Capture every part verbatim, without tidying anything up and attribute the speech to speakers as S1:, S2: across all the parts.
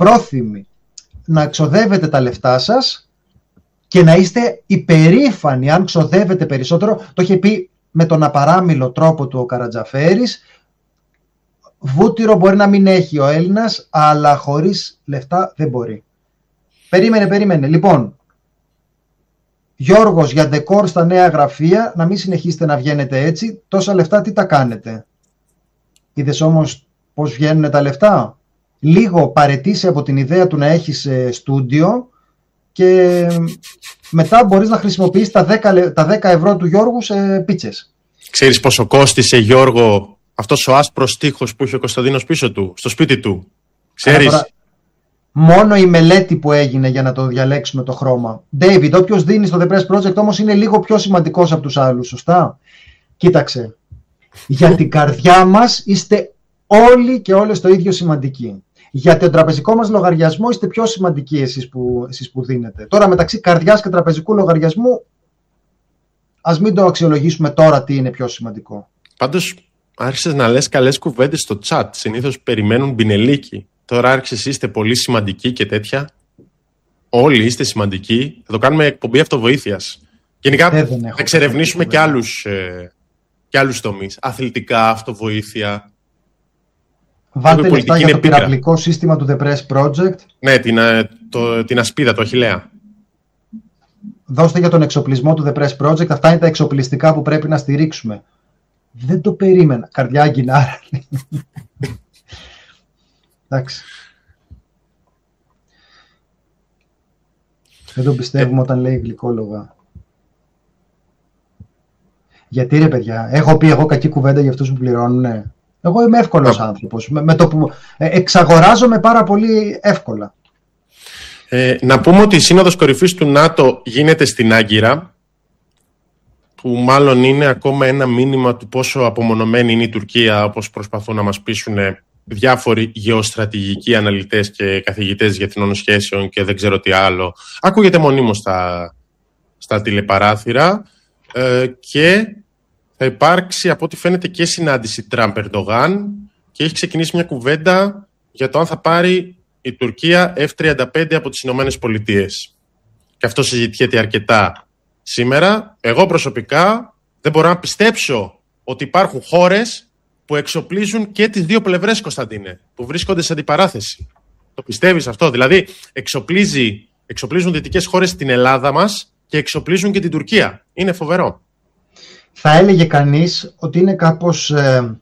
S1: πρόθυμοι να ξοδεύετε τα λεφτά σας και να είστε υπερήφανοι αν ξοδεύετε περισσότερο. Το είχε πει με τον απαράμιλο τρόπο του ο Καρατζαφέρης. Βούτυρο μπορεί να μην έχει ο Έλληνας, αλλά χωρίς λεφτά δεν μπορεί. Περίμενε, περίμενε. Λοιπόν, Γιώργος, για ντεκόρ στα νέα γραφεία, να μην συνεχίσετε να βγαίνετε έτσι. Τόσα λεφτά τι τα κάνετε? Είδες όμως πώς βγαίνουν τα λεφτά? Λίγο παραιτήσει από την ιδέα του να έχεις στούντιο και μετά μπορείς να χρησιμοποιήσεις τα δέκα, τα δέκα ευρώ του Γιώργου σε πίτσες.
S2: Ξέρεις πόσο κόστισε, Γιώργο, αυτός ο άσπρος τοίχος που είχε ο Κωνσταντίνος πίσω του, στο σπίτι του? Ξέρεις?
S1: Άρα, μόνο η μελέτη που έγινε για να το διαλέξουμε το χρώμα. David, όποιος δίνει στο The Press Project όμως είναι λίγο πιο σημαντικός από τους άλλους, σωστά? Κοίταξε, για την καρδιά μας είστε όλοι και όλες το ίδιο σημαντικοί. Για τον τραπεζικό μας λογαριασμό είστε πιο σημαντικοί εσείς που, εσείς που δίνετε. Τώρα μεταξύ καρδιάς και τραπεζικού λογαριασμού, ας μην το αξιολογήσουμε τώρα τι είναι πιο σημαντικό.
S2: Πάντως άρχισες να λες καλές κουβέντες στο chat. Συνήθως περιμένουν μπινελίκι. Τώρα άρχισες, είστε πολύ σημαντικοί και τέτοια. Όλοι είστε σημαντικοί. Θα το κάνουμε εκπομπή αυτοβοήθειας. Γενικά θα εξερευνήσουμε και άλλους, ε, και άλλους τομείς. Αθλητικά, αυτοβοήθεια.
S1: Βάλτε λεφτά για το πυραυλικό σύστημα του The Press Project.
S2: Ναι, την, το, την ασπίδα, το Αχιλλέα.
S1: Δώστε για τον εξοπλισμό του The Press Project. Αυτά είναι τα εξοπλιστικά που πρέπει να στηρίξουμε. Δεν το περίμενα. Καρδιά γκινάρα. Εντάξει. Δεν το πιστεύουμε όταν λέει γλυκόλογα. Γιατί ρε παιδιά, έχω πει εγώ κακή κουβέντα για αυτούς που πληρώνουνε? Εγώ είμαι εύκολος Α. άνθρωπος. Με, με το που, ε, εξαγοράζομαι πάρα πολύ εύκολα.
S2: Ε, να πούμε ότι η Σύνοδος Κορυφής του ΝΑΤΟ γίνεται στην Άγκυρα, που μάλλον είναι ακόμα ένα μήνυμα του πόσο απομονωμένη είναι η Τουρκία, όπως προσπαθούν να μας πείσουν διάφοροι γεωστρατηγικοί αναλυτές και καθηγητές διεθνών σχέσεων και δεν ξέρω τι άλλο. Ακούγεται μονίμως στα, στα τηλεπαράθυρα ε, και θα υπάρξει από ό,τι φαίνεται και συνάντηση Τραμπ-Ερντογάν και έχει ξεκινήσει μια κουβέντα για το αν θα πάρει η Τουρκία εφ τριάντα πέντε από τις Ηνωμένες Πολιτείες. Και αυτό συζητιέται αρκετά σήμερα. Εγώ προσωπικά δεν μπορώ να πιστέψω ότι υπάρχουν χώρες που εξοπλίζουν και τις δύο πλευρές, Κωνσταντίνε, που βρίσκονται σε αντιπαράθεση. Το πιστεύεις αυτό? Δηλαδή εξοπλίζει, εξοπλίζουν δυτικές χώρες την Ελλάδα μας και εξοπλίζουν και την Τουρκία. Είναι φοβερό.
S1: Θα έλεγε κανείς ότι είναι κάπως ε,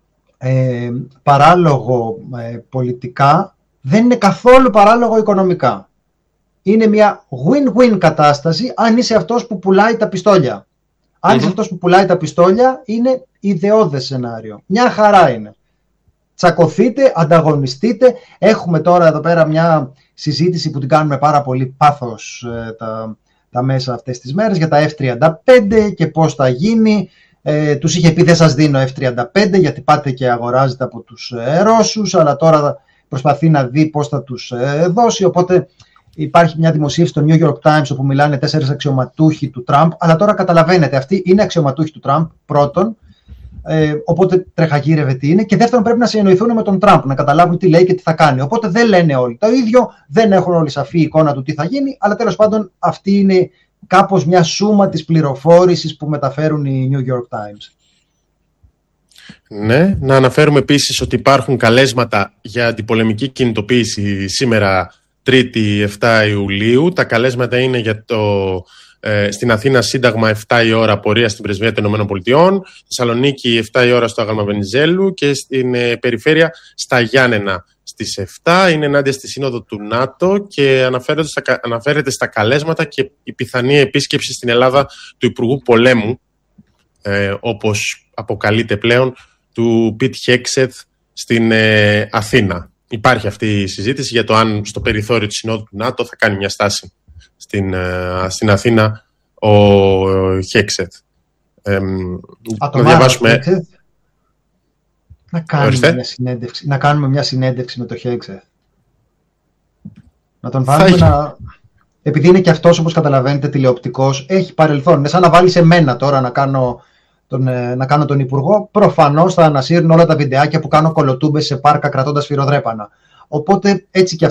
S1: ε, παράλογο ε, πολιτικά, δεν είναι καθόλου παράλογο οικονομικά. Είναι μια win-win κατάσταση αν είσαι αυτός που πουλάει τα πιστόλια. Αν mm-hmm. είσαι αυτός που πουλάει τα πιστόλια, είναι ιδεώδες σενάριο. Μια χαρά είναι. Τσακωθείτε, ανταγωνιστείτε. Έχουμε τώρα εδώ πέρα μια συζήτηση που την κάνουμε πάρα πολύ πάθος ε, τα, τα μέσα αυτές τις μέρες για τα εφ τριάντα πέντε και πώς θα γίνει. Ε, τους είχε πει δεν σας δίνω εφ τριάντα πέντε γιατί πάτε και αγοράζετε από τους ε, Ρώσους, αλλά τώρα προσπαθεί να δει πώς θα τους ε, δώσει. Οπότε υπάρχει μια δημοσίευση στο New York Times όπου μιλάνε τέσσερις αξιωματούχοι του Τραμπ, αλλά τώρα καταλαβαίνετε, αυτοί είναι αξιωματούχοι του Τραμπ, πρώτον, ε, οπότε τρεχαγύρευε τι είναι, και δεύτερον πρέπει να συνεννοηθούν με τον Τραμπ, να καταλάβουν τι λέει και τι θα κάνει. Οπότε δεν λένε όλοι το ίδιο, δεν έχουν όλοι σαφή εικόνα του τι θα γίνει, αλλά τέλος πάντων αυτή είναι κάπως μια σούμα της πληροφόρησης που μεταφέρουν οι New York Times.
S2: Ναι, να αναφέρουμε επίσης ότι υπάρχουν καλέσματα για αντιπολεμική κινητοποίηση σήμερα, Τρίτη επτά Ιουλίου. Τα καλέσματα είναι για το, ε, στην Αθήνα Σύνταγμα επτά η ώρα πορεία στην Πρεσβεία των ΗΠΑ, Θεσσαλονίκη επτά η ώρα στο Άγαλμα Βενιζέλου και στην ε, περιφέρεια στα Γιάννενα στις επτά. Είναι ενάντια στη Σύνοδο του ΝΑΤΟ και αναφέρεται στα, αναφέρεται στα καλέσματα και η πιθανή επίσκεψη στην Ελλάδα του Υπουργού Πολέμου, ε, όπως αποκαλείται πλέον, του Πιτ Χέξεθ στην ε, Αθήνα. Υπάρχει αυτή η συζήτηση για το αν στο περιθώριο της Συνόδου του ΝΑΤΟ θα κάνει μια στάση στην, στην Αθήνα ο Χέξεθ. Ε,
S1: να διαβάσουμε... Να κάνουμε, μια συνέντευξη, να κάνουμε μια συνέντευξη με το Χέξεθ. Να τον βάλουμε να... Επειδή είναι και αυτός, όπως καταλαβαίνετε, τηλεοπτικός, έχει παρελθόν. Είναι σαν να βάλεις εμένα τώρα να κάνω... Τον, να κάνω τον υπουργό, προφανώς θα ανασύρουν όλα τα βιντεάκια που κάνω κολοτούμπες σε πάρκα κρατώντας φυροδρέπανα. Οπότε έτσι και